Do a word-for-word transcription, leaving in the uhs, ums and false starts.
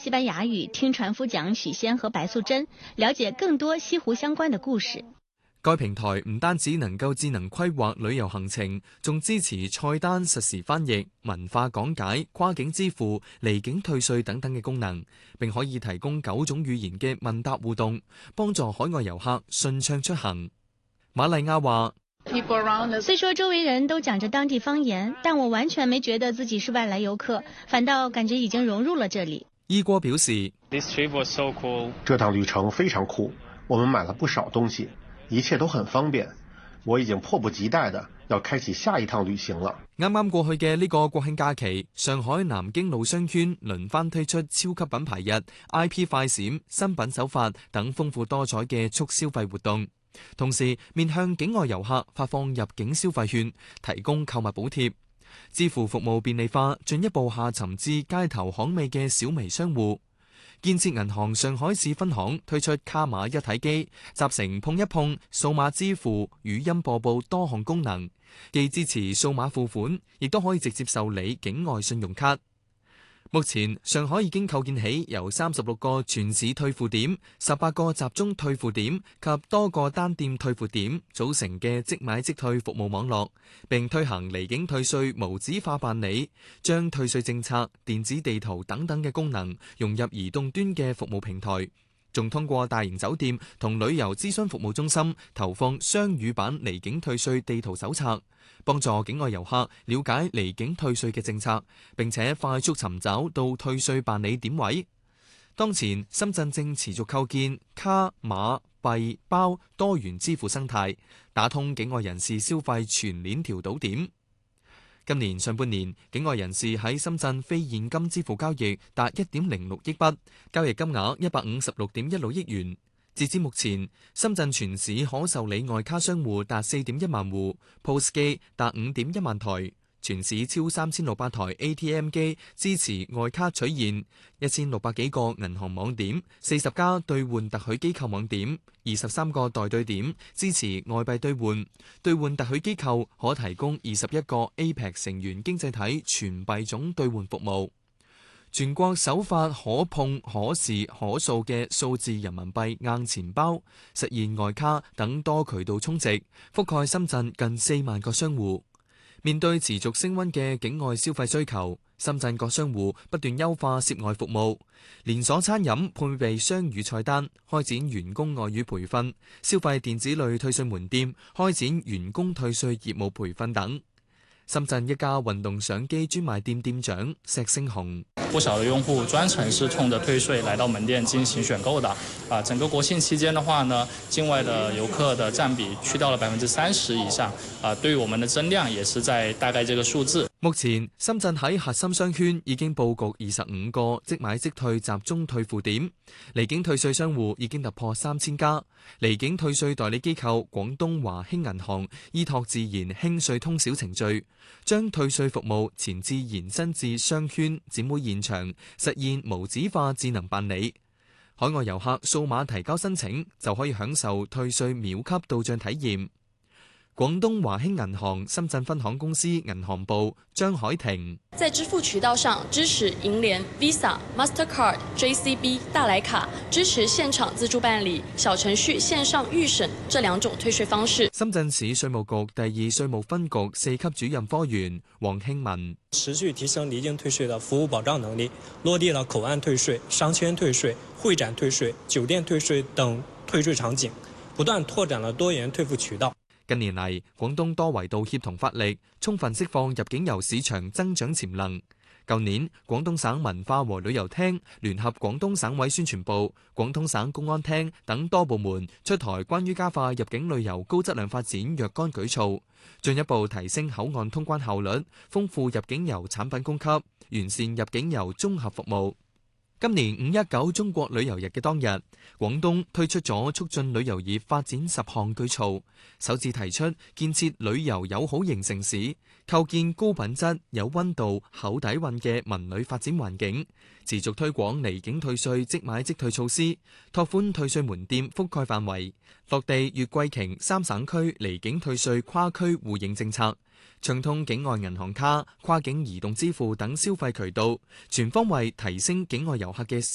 西班牙語，聽船夫講許仙和白素貞，了解更多西湖相關的故事。 該平台唔單止能夠智能規劃旅遊行程，仲支持菜單實時翻譯、文化講解、跨境支付、離境退稅等等嘅功能，並可以提供九種語言嘅問答互動，幫助海外遊客順暢出行。瑪麗亞話： 雖說周圍人都講着當地方言，但我完全沒覺得自己是外來遊客，反倒感覺已經融入了這裡。 伊哥表示： This trip was so cool. 這趟旅程非常酷，我們買了不少東西。一切都很方便，我已經迫不及待的要開啟下一趟旅行了。 啱啱過去嘅呢個國慶假期，上海南京路商圈輪番推出超級品牌日、I P 快閃、新品首發等豐富多彩嘅促消費活動，同時面向境外遊客發放入境消費券，提供購物補貼。支付服務便利化，進一步下沉至街頭巷尾嘅小微商戶。建設銀行上海市分行推出卡碼一體機，集成碰一碰、數碼支付、語音播報多項功能，既支持數碼付款，亦都可以直接受理境外信用卡。目前上海已經構建起由三十六個全市退付點、十八個集中退付點及多個單店退付點組成嘅即買即退服務網絡，並推行離境退稅無紙化辦理，將退稅政策、電子地圖等等嘅功能融入移動端嘅服務平台，仲通過大型酒店同旅遊諮詢服務中心投放雙語版離境退稅地圖手冊，幫助境外遊客了解離境退稅嘅政策，並且快速尋找到退稅辦理點位。當前深圳正持續構建卡碼幣包多元支付生態，打通境外人士消費全鏈條堵點。今年上半年，境外人士喺深圳非現金支付交易達一點零六億筆，交易金額一百五十六點一六億元。截至目前，深圳全市可受理外卡商戶達四點一萬戶 ，P O S 機達五點一萬台，全市超三千六百台 A T M 機支持外卡取現，一千六百幾個銀行網點，四十家兌換特許機構網點，二十三個代兌點支持外幣兌換，兌換特許機構可提供二十一個 A P E C 成員經濟體全幣種兌換服務。全國首發可碰可視可掃嘅數字人民幣硬錢包，實現外卡等多渠道充值，覆蓋深圳近四萬個商戶。面對持續升溫嘅境外消費需求，深圳各商戶不斷優化涉外服務，連鎖餐飲配備雙語菜單，開展員工外語培訓；消費電子類退稅門店開展員工退稅業務培訓等。深圳一家運動相機專賣店店長石星雄： 不少的用戶專程是衝着退稅來到門店進行選購的。啊，整個國慶期間的話呢，境外的遊客的佔比去到了百分之三十以上。啊，對於我們的增量也是在大概這個數字。 目前深圳喺核心商圈已經佈局二十五個即買即退集中退付點，離境退稅商戶已經突破三千家。離境退稅代理機構廣東華興銀行依託自然興稅通小程序，將退稅服務前置延伸至商圈展會現場，實現無紙化智能辦理。海外遊客數碼提交申請就可以享受退稅秒級到賬體驗。廣東華興銀行深圳分行公司銀行部張海婷： 在支付渠道上支持銀聯、Visa、Mastercard、J C B、大來卡，支持現場自助辦理、小程序線上預審這兩種退稅方式。 深圳市稅務局第二稅務分局四級主任科員黃興文： 持續提升離境退稅的服務保障能力，落地了口岸退稅、商圈退稅、會展退稅、酒店退稅等退稅場景，不斷拓展了多元退付渠道。 近年嚟，廣東多維度協同發力，充分釋放入境遊市場增長潛能。舊年，廣東省文化和旅遊廳聯合廣東省委宣傳部、廣東省公安廳等多部門出台關於加快入境旅遊高質量發展若干舉措，進一步提升口岸通關效率，豐富入境遊產品供給，完善入境遊綜合服務。今年五一九中國旅遊日嘅當日，廣東推出咗促進旅遊業發展十項舉措，首次提出建設旅遊友好型城市，構建高品質、有溫度、厚底蘊嘅文旅發展環境，持續推廣離境退稅即買即退措施，拓寬退稅門店覆蓋範圍，落地粵桂瓊三省區離境退稅跨區互認政策，暢通境外銀行卡、跨境移動支付等消費渠道，全方位提升境外遊客嘅